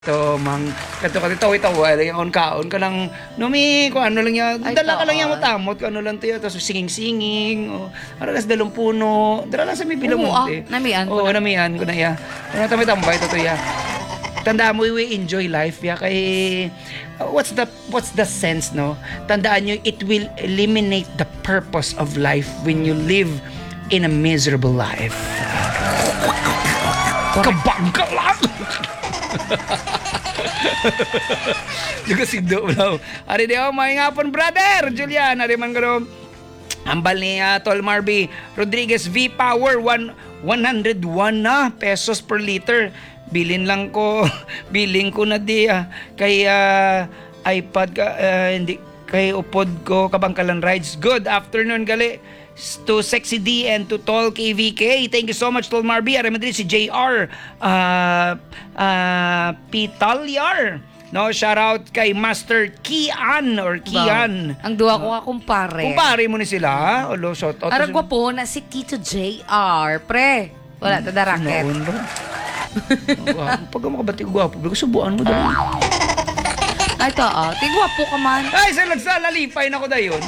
To mang kato ito wala yung kaon ka lang numi ko ano lang yan dala ka lang yan motamot ko ano lang tiyo tapos singing o aras dalong puno dala lang sa may Bilamonte namian ko namian ko na ya ano tamay tambay to ya tandaan mo we enjoy life ya kay what's the sense no tandaan nyo it will eliminate the purpose of life when you live in a miserable life kabangka lang juga sigdoulaw. Ari deo may ngapon brother Julian ari man garo. Ambal ni Tol Marby Rodriguez V Power 101 na pesos per liter. Bilin ko na di kay iPad ka hindi kay upod ko kabangkalan rides. Good afternoon gali to Sexy D and to Tol KVK. Thank you so much Tol Marby. Ari man si JR Pitalyar. No, shout out kay Master Kian or Kian. Ang duwa ko nga kumpare. Kumpare mo ni sila. Olo, shout out. Arag po na si Tito JR, pre. Wala ta da racket. Noon ba? Pag makabati ko gwapo, subuan mo daw. Ay ta, tigwapo ka man. Ay, sa nagsalalipay na ko dayon.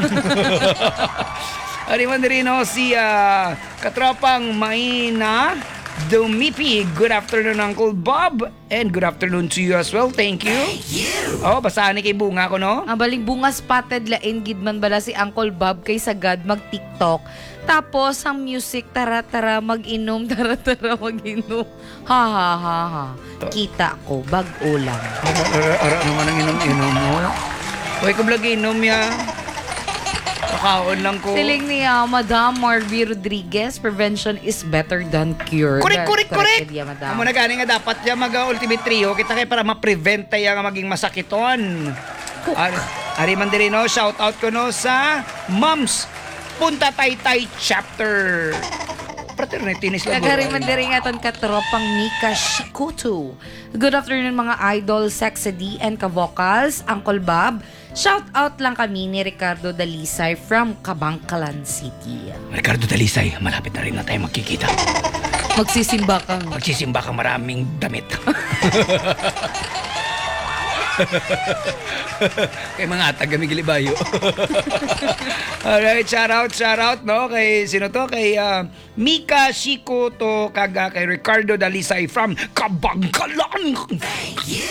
Ari man rin si katropang Maina Dumipi. Good afternoon, Uncle Bob. And good afternoon to you as well. Thank you. Oh, basahan ni kay bunga ko, no? Ang baling bunga spotted lain gidman bala si Uncle Bob kay sagad mag-TikTok. Tapos ang music tara-tara mag-inom, tara-tara mag-inom. Ha ha ha ha. Kita ko bag-o lang. Ara naman ang inom-inom mo. Hoy, ko vlog inom ya. Kakaon lang ko. Siling niya, Madam Marby Rodriguez, prevention is better than cure. Correct. Idea, Madam. Amo na gani nga dapat ya mag-ultimate trio kita kay para ma-prevent tayo nga maging masakiton. Ari man diri no, shout out ko no sa Moms Punta Taytay chapter. Fraternity ni sila. Nagari man diri nga ton katropang Mika Shikutu. Good afternoon mga idol, Sexy D and ka-vocals, Uncle Bob. Shout out lang kami ni Ricardo Dalisay from Cabangcalan City. Ricardo Dalisay, malapit na rin na tayo magkikita. Magsisimba kang maraming damit. Kay mga taga Migilibayo. Alright, shout out no kay sino to kay Mika Shiko to kaga kay Ricardo Dalisay from Cabangcalan. Thank you.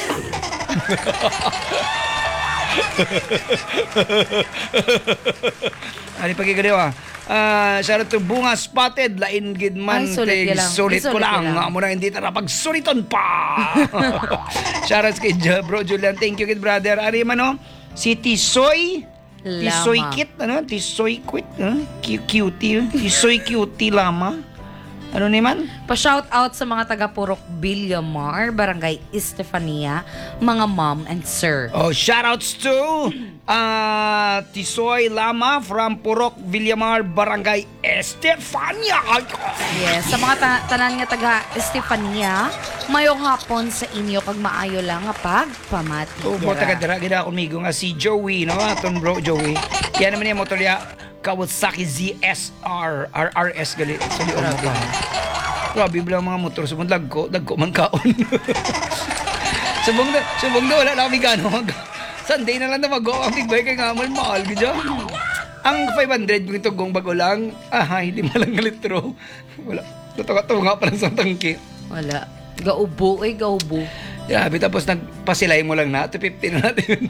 Ani pagigaliwa. Shout out to Bunga Spotted lain gid man sulit ko lang amo na hindi tara pagsuliton pa. Shout out kay Bro Julian, thank you kid brother. Ari man no si Tisoy Kit ano Tisoy Quit cutie Tisoy cutie lama ano ni man? Pa-shout out sa mga taga Purok Villamar, Barangay Estefania, mga mom and sir. Oh, shout outs to Tisoy Lama from Purok Villamar, Barangay Estefania. Yes, sa mga tanan nga taga Estefania, mayong hapon sa inyo kag maayo lang nga pagpamati. Oh, mo taga dira gid ako migo nga si Joey no, aton bro Joey. Yan naman yung motor niya Kawasaki ZSR RRS gali sa liom mo. Grabe bilang mga motor subong dagko man kaon. subong do wala na kami gano. Sunday na lang na mag-go ang big bike kay ngamal mahal gid. Ang 500 yung tugong bago lang. Hindi malang litro. Wala. Totoo nga pa lang sa tangke. Wala. Gaubo. Grabe tapos nagpasilay mo lang na. 250 na natin.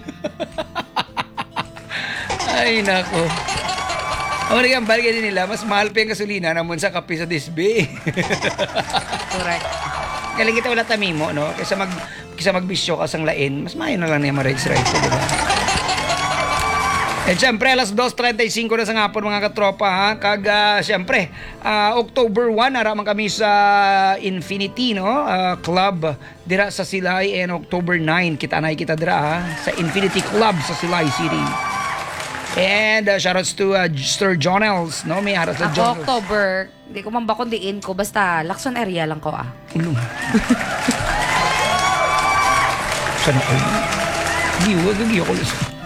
Ay nako. Ang mga balik din nila, mas mahal pa yung gasolina naman sa kape sa Disbe. Correct. Galing kita wala tamimo, no? Kaysa magbisyo ka sang lain, mas mayo na lang niya ma-rides, di ba? And syempre, alas 2:35 na sa ngapon mga katropa, ha? Syempre, October 1, haraman kami sa Infinity, no? Club, dira sa Silay, and October 9, kita dira, ha? Sa Infinity Club sa Silay City. And shoutouts to Sir Jonels, no? May haras na Jonels. October, hindi ko man bakondiin ko, basta Lacson area lang ko Ulong. Sana ko? Giyo ko.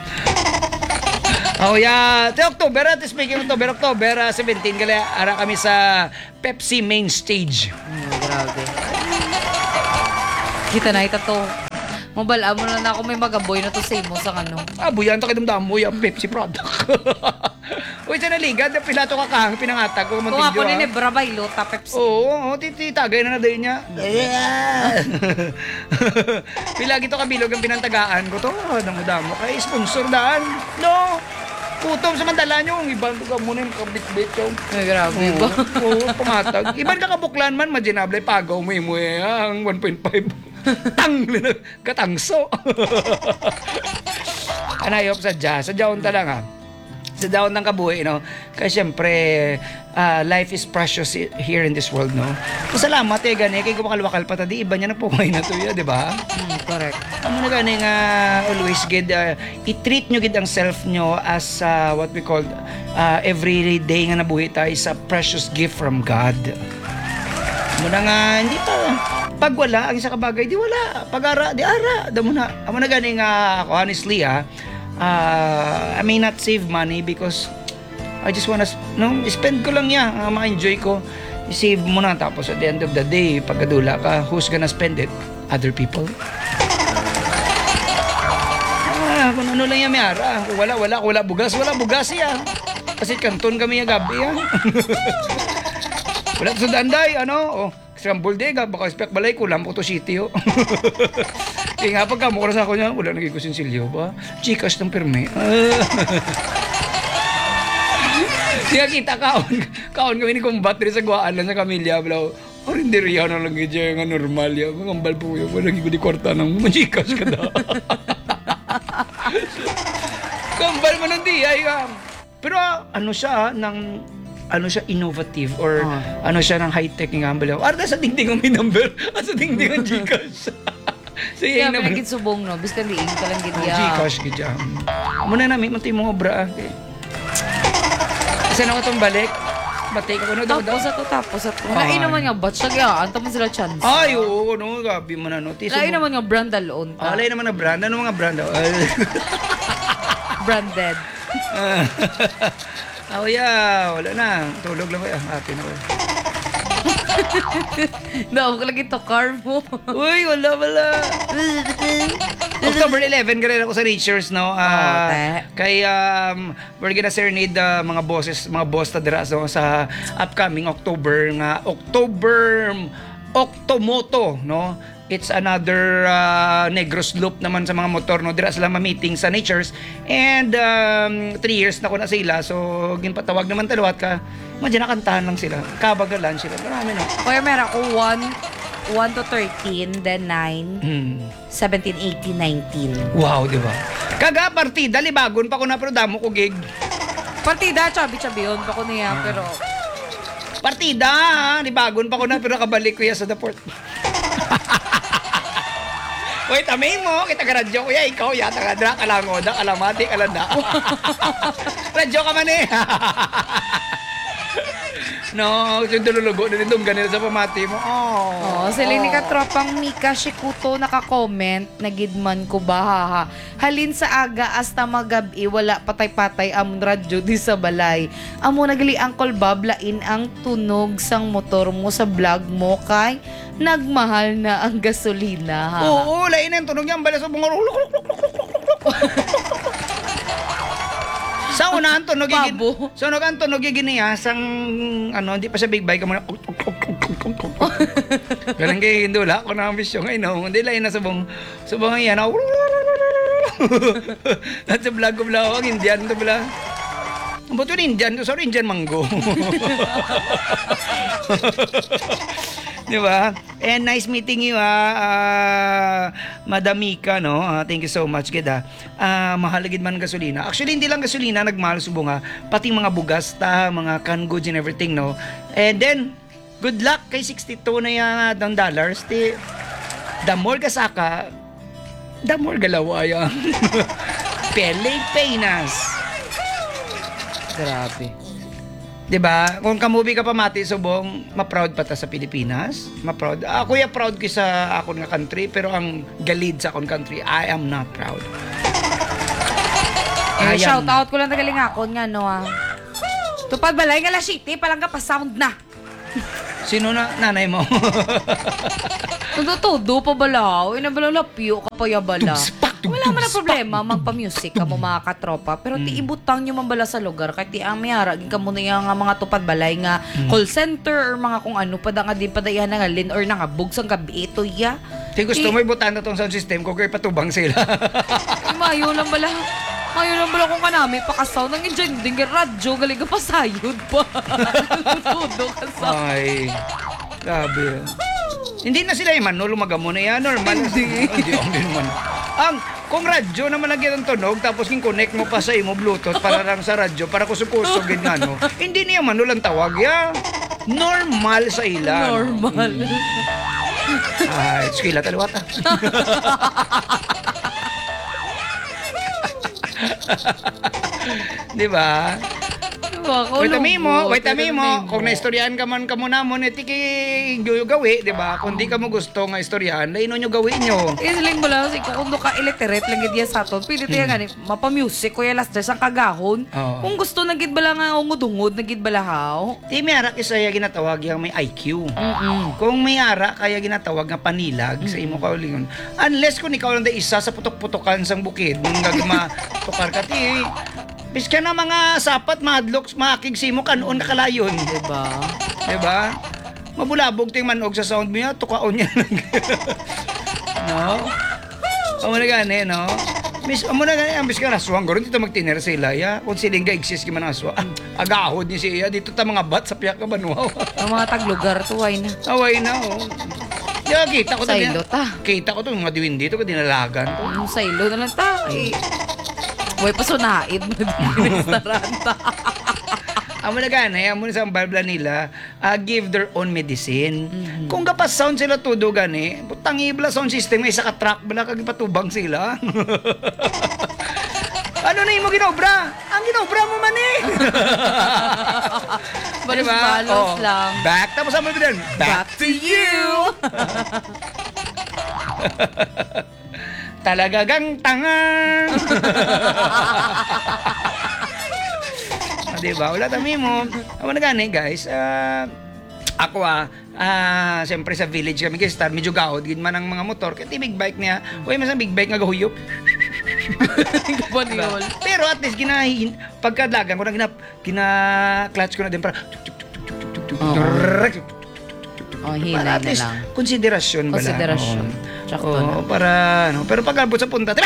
Oh yeah, October, speaking of October 17, ara kami sa Pepsi main stage. Grabe. Kita na ito to. Mabala mo na ako may magaboy na to sa imo sa ano. Buyan to kidamdam mo yung Pepsi product. Uy, sa naligad, pilato ka kahang pinangatag ko. Kung ako ni Nebra Bailota Pepsi. Oo, titagay na dayon niya. Pila gito kabilog ang pinantagaan ko to. Damo-damo. Kay sponsor daan. No. Kutom samantala nyo. Ibang ka muna yung kabit-bit yung. Ay, grabe ba? Oo, pumatag. Iban ka kabuklan man, maginable, pagaw mo yung ang 1.5. Tang! Katangso. Anayop sa jazz. Sa jaon talaga. Sa daon ng kabuhi, no? Kasi syempre, life is precious here in this world, no? Pasalamat gani, kay kumakalwakal pa di iba niya na po kayo na to di ba? Correct. Ano na gani nga, always, gid, i-treat nyo gid ang self nyo as what we call, every day nga nabuhi tayo is a precious gift from God. Muna nga, hindi pa, pag wala, ang isa kabagay, di wala. Pag ara, di ara. Damo na. Amo na gani nga, ako, honestly, I may not save money because I just wanna, spend ko lang yan, ma-enjoy ko. I-save mo na, tapos at the end of the day, pagkadula ka, who's gonna spend it? Other people? Kung ano lang yan, mayara. Kung wala bugas yan. Kasi kanton kami yung gabi, yan. Wala sa danday, scrambled egg, baka spek balay ko, lampo to city, Kaya nga pagka mukha sa ako niya, wala naging ko sinsilyo ba? Chikas ng pirme. Kaya kita kaon kami ni kumbat rin sa guwaan lang sa kamilya. Hindi riyan na lang ganyan nga normal yan. Mangambal po yun. Naging ko di kwarta ng machikas ka na. Kambal mo ng diyay ka. Pero ano siya, innovative or ano siya ng high-tech ng ambal. Arda sa dingding ang may number. Sa dingding ang Gcash. Kaya pinagin subong, no? Bis ka liing ka lang gidya. Gcash, gidya. Muna namin, matay mong obra. Kasi na ko itong balik. Batay ka ko na daw. Tapos at lain naman nga, ba't siya kaya? Anta man sila chance. Ay, oo, gabi mo na, no? Lain naman nga, brand alone ka. Lain naman na brand. Ano mga brand? Branded. Wala na. Tulog lang ko. Happy na ko. Ako lagi to car mo. Uy, wala. October 11 ka rin ako sa Reachers, no? Kay, we're gonna serenade mga boss na dira sa upcoming October nga. Octomoto, no? It's another Negros Loop naman sa mga motor, no? Dira sila ma-meeting sa Natures. And 3 years na ko na sila. So, ginpatawag naman talawat ka. Madyan nakantahan lang sila. Kabagalan sila. Marami na. Kuya, meron ako 1 to 13, then 9, 17, 18, 19. Wow, di ba? Kaga, partida, libagon pa ko na, pero damo ko gig. Partida, chabi-chabi yun pa ko niya, pero... Partida, libagon pa ko na, pero kabalik ko yan sa the port. Uy, tamay mo, kita ka radyo ko yan, ikaw yata ka dra, kalangoda, kalamati, kalanda. Radyo ka man eh. No, yung tululugo na nitong ganito sa pamati mo. Sila ni katropang Mika Shikuto naka-comment na gidman ko bahaha. Halin sa aga hasta magabi wala patay-patay amon radyo di sa balay. Amo nagali Uncle Bob lain ang tunog sang motor mo sa vlog mo kay nagmahal na ang gasolina. Oo, lain ang tunog niya, balas sa bunga. Sa unahan tunog niya sang hindi pa siya big bike mo na. Ganun kay hindula ko na ang bisyo ngayon. Hindi lain na subong yan. At sa vlog ko ang Indian to pala. Ang buto yung Indian. Sorry, Indian mango. Di ba? And nice meeting you, Madam Mika, no? Thank you so much, kida. Mahalagid man gasolina. Actually, hindi lang gasolina, nagmahal subong, pati mga bugas, mga canned goods and everything, no? And then, good luck kay 62 na yan dollars. The more kasaka, the more galawa yan. Pele Penas. Grabe. Diba? Kung kamubi ka pa mati subong, ma-proud pa ta sa Pilipinas. Ma-proud. Kuya, proud ko sa akon nga country, pero ang galid sa akon country, I am not proud. Shout out ko lang tagaling akon nga, no, Tupad balay nga la city, palang ka pa sound na. Sino na? Nanay mo? Todo pa bala. Inabala lapyo ka pa ya bala. Tumspak, Wala man na problema, magpa-music ka mo mga katropa. Pero ti ibutang nyo man bala sa lugar. Kahit ti amiyara, ka mo na yung mga tupad balay nga call center or mga kung ano, pada nga din padaihan na nga lin or nga bugsang gabi ito ya. Di gusto mo ibutan na tong sound system ko kaya patubang sila. Mayo lang bala. Mayo lang bala kung kanami pakasaw nang enjoy din ka radyo galing ka pasayod pa. Todo ka sa. Ay, grabe. Hindi na sila yung lumagamo na yan, normal. Hindi naman. Kung radyo naman lagyan ng tunog, tapos king connect mo pa sa imo Bluetooth para lang sa radyo, para kusog-kusog nga, no? Hindi niya lang tawag ya. Normal sa ilan. Normal. Ay, skila taliwata. Di ba? Wait mo. Kung naistoryahan ka man kamo namon, tiki gawi, di ba? Kung di ka mo gusto nga istoryahan, laino nyo gawin nyo. Isling mo lang, kung ka illiterate lang gid sa aton, pwede tayo nga mapa-music, kuya last dress ang kagahon. Oo. Kung gusto na gid bala nga ungod-ungod, na gid bala haw. Di may ara kisaya ginatawag yung may IQ. Mm-mm. Kung may ara, kaya ginatawag nga panilag sa imo kaulingon. Unless kung ikaw lang da isa sa putok-putokan sang bukid, nung gagma tukar ka ti, biska na mga sapat, madlok, makigsimo kanon nakalayon. Diba? Diba? Mabulabog ting manog sa sound mo yan, tukaon yan. No? Amo na gani, no? Amo na gani, ambis ka naswang, garo dito magtiner sila, ya. Kung siling ga exist ka man aswa, agahod ni siya, dito ta mga bat sa piyak ka banuaw. Ang mga taglugar tuway na. Away na, oh. Yeah, kita ko to. Sailo ta. Kita ko to, mga diwin dito, dinalagan to. Yung sailo na lang ta. Uy, pasunaid mo din restauranta. Amo na gani, amo na sa Bible nila, give their own medicine. Kung gapas sound sila tudo gani, butang ibla sound system, isa ka track bala kag patubang sila. Ano na imo ginobra? Ang ginobra mo man eh. Balos-balos lang. Back, tapos ang mga back to you. Talagang tanga. Diba? Wala tami mo. Ako na gani, guys. Ako siyempre sa village kami guys, medyo gaod gid man ang mga motor kaya big bike niya. Uy, mas big bike nga gahuyop. Diba? Pero at least pagkadlagan ko na clutch ko na din para hinay para at na least lang. konsiderasyon ba lang. Konsiderasyon. Oo, para pero pag abot sa punta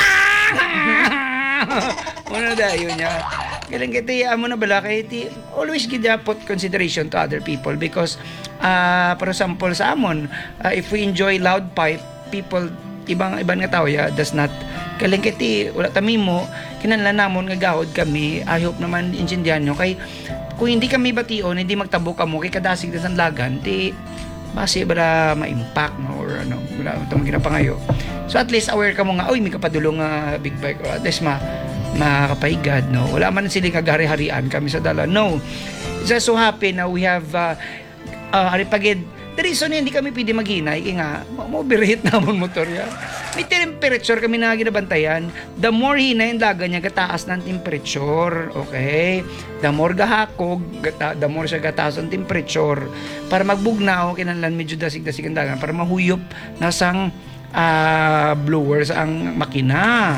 Una dayo niya. Kailan kita mo na bala kay always give put consideration to other people because for example sa amon if we enjoy loud pipe people ibang nga tao does not kailan kiti wala tami mo kinahanglan namon nga gahod kami I hope naman intindihan nyo kay kung hindi kami bation hindi magtabo kamo kay kadasig sa sanlagan base bala ma-impact no or ano wala itong ginapangayo so at least aware ka mo nga may kapadulong big bike or at least makakapaigad no wala man siling kagari-harian kami sa dala no it's just so happy na we have haripagid the reason hindi kami pwede maghinay kaya nga ma-overheat namon motor ya may temperature kami na ginabantayan the more hinay ang daga niya gataas ng temperature okay the more gahakog the more siya gataas ang temperature para magbugnaw kinahanglan medyo dasig-dasig ang dagan para mahuyop nasang blowers ang makina.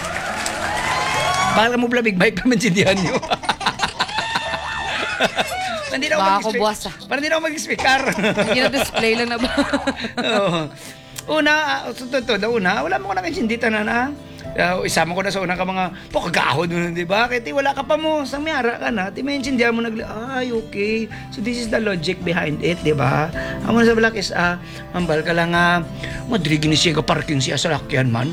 Baka mo big bike pa maintindihan nyo. Hindi na ako mag-speak. Parang hindi na ako mag-speaker. Hindi na display lang na ba? Una, wala mo ko nakaintindihan na. Isama ko na sa unang ka mga kagahod mo, di ba? Kaya wala ka pa mo, sang mayara ka na, maintindihan mo okay. So this is the logic behind it, di ba? Ang muna sa balak is, mambal ka lang, madrigin ni siya parking siya sa lakyan man.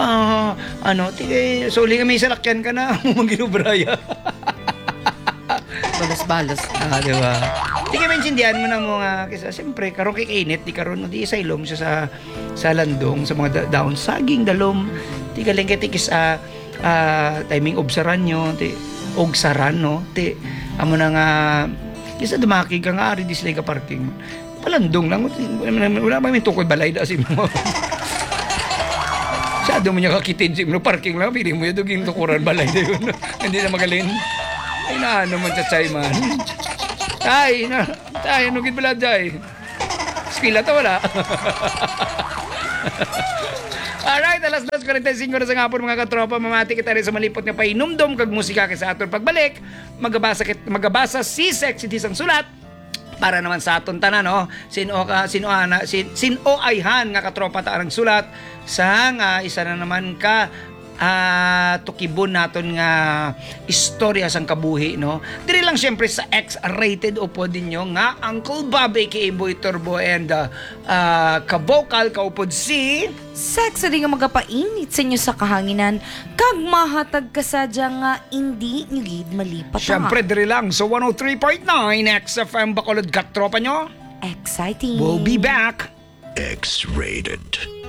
Suli kami sa lakyan ka na, maginubraya. Balos-balos. Di ba? Di ka maintindihan mo na mo nga, kasi siyempre, karon kay kainit, di karon, di isa ilom siya sa landong, sa mga daon, saging dalom, di ka lang kitikis timing obsaran nyo, ogsaran, no? Amo na nga, isa dumakig ka nga, ari dislay ka parking. Palandong lang, wala ba may tukod balay da si mo. Sado mo niya kakitin si mo, parking lang, pili mo yun, duging tukuran balay da yun. Hindi na magalin. Ay na, naman sa chay man. Tay, nugit pala, Jay. Eskwela to wala. Alright, alas 2:45 na sa hapon mga katropa, mamati kita rin sa malipot nga painumdom kag musika kay sa aton pagbalik. Magabasa si Sexy Tis ang sulat para naman sa aton tanan, no? Sino ayhan nga katropa ta ang sulat sa nga isa na naman ka tukibon naton nga istorya sang kabuhi, no? Diri lang syempre sa X-rated upo dinyo nga Uncle Bob aka Boy Turbo and ka-vocal kaupod si Sex adi nga magapainit sa inyo sa kahanginan kag mahatag kasadya nga hindi nyo gid malipat. syempre diri lang sa 103.9 XFM Bacolod katropa nyo. Exciting. We'll be back. X-rated.